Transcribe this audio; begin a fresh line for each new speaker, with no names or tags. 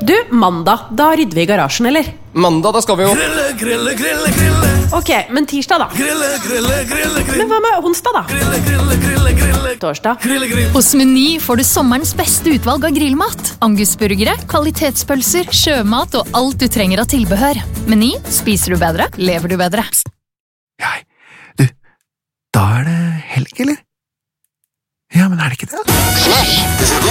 Du, mandag, da rydder vi i garasjen, eller?
Mandag, da skal vi jo
Grille.
Ok, men tirsdag da?
Grille.
Men hva med onsdag da?
Grille.
Torsdag?
Hos Meny får du sommerens beste utvalg av grillmat. Angusburgere, kvalitetspølser, sjømat og alt du trenger av tilbehør. Meny, spiser du bedre, lever du bedre.
Du, da det helg, eller? Ja, men det ikke det?
Flash, det